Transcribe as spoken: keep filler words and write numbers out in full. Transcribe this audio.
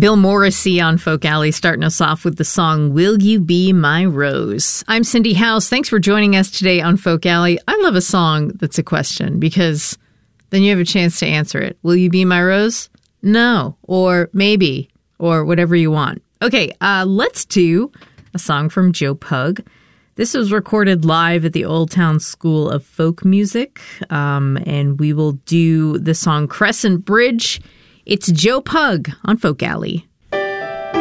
Bill Morrissey on Folk Alley, starting us off with the song, Will You Be My Rose? I'm Cindy House. Thanks for joining us today on Folk Alley. I love a song that's a question because then you have a chance to answer it. Will you be my rose? No. Or maybe. Or whatever you want. Okay, uh, let's do a song from Joe Pug. This was recorded live at the Old Town School of Folk Music, um, and we will do the song Crescent Bridge. It's Joe Pug on Folk Alley.